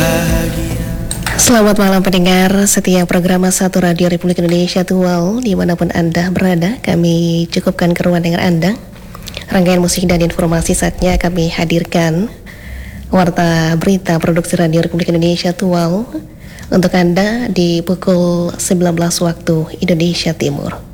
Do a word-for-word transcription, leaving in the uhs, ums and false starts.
Selamat malam pendengar setiap program satu Radio Republik Indonesia Tual dimanapun Anda berada. Kami cukupkan keruan dengan Anda. Rangkaian musik dan informasi saatnya kami hadirkan. Warta berita produksi Radio Republik Indonesia Tual untuk Anda di pukul sembilan belas waktu Indonesia Timur.